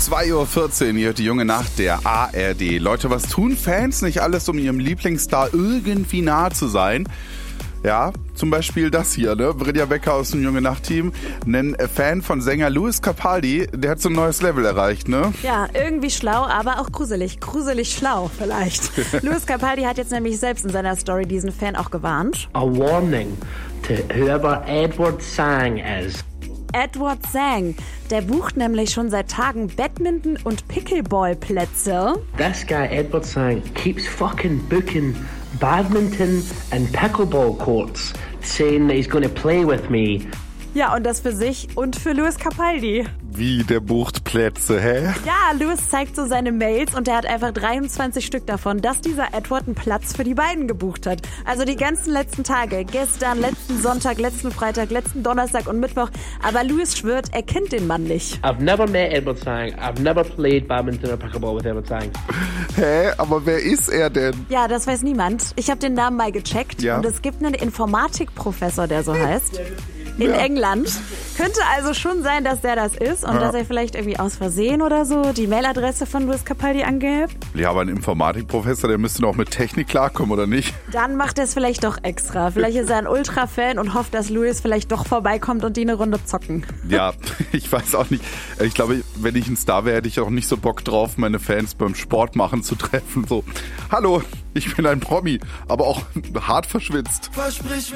2:14 Uhr, hier hört die junge Nacht der ARD. Leute, was tun Fans nicht alles, um ihrem Lieblingsstar irgendwie nah zu sein? Ja, zum Beispiel das hier, ne? Brinja Becker aus dem Junge Nacht-Team, ein Fan von Sänger Lewis Capaldi, der hat so ein neues Level erreicht, ne? Ja, irgendwie schlau, aber auch gruselig. Gruselig schlau vielleicht. Lewis Capaldi hat jetzt nämlich selbst in seiner Story diesen Fan auch gewarnt. A warning to whoever Edward Sang is. Edward Sang, der bucht nämlich schon seit Tagen Badminton- und Pickleball-Plätze. This guy, Edward Sang, keeps fucking booking badminton and pickleball courts, saying that he's going to play with me. Ja, und das für sich und für Lewis Capaldi. Wie, der bucht Plätze, hä? Ja, Lewis zeigt so seine Mails und er hat einfach 23 Stück davon, dass dieser Edward einen Platz für die beiden gebucht hat. Also die ganzen letzten Tage, gestern, letzten Sonntag, letzten Freitag, letzten Donnerstag und Mittwoch. Aber Lewis schwört, er kennt den Mann nicht. I've never met Edward Sang. I've never played badminton or pickleball with Edward Sang. Hä? Aber wer ist er denn? Ja, das weiß niemand. Ich habe den Namen mal gecheckt und es gibt einen Informatikprofessor, der so heißt. In England. Könnte also schon sein, dass der das ist und dass er vielleicht irgendwie aus Versehen oder so die Mailadresse von Lewis Capaldi angibt. Ja, aber ein Informatikprofessor, der müsste doch mit Technik klarkommen, oder nicht? Dann macht er es vielleicht doch extra. Vielleicht ist er ein Ultra-Fan und hofft, dass Lewis vielleicht doch vorbeikommt und die eine Runde zocken. Ja, ich weiß auch nicht. Ich glaube, wenn ich ein Star wäre, hätte ich auch nicht so Bock drauf, meine Fans beim Sport machen zu treffen. So, hallo, ich bin ein Promi, aber auch hart verschwitzt. Versprich